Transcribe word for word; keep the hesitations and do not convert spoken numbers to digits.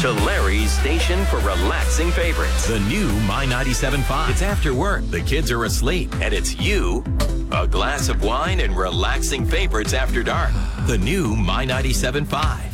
to Larry's station for relaxing favorites. The new My ninety-seven point five. It's after work, the kids are asleep, and it's you, a glass of wine, and relaxing favorites after dark. The new My ninety-seven point five.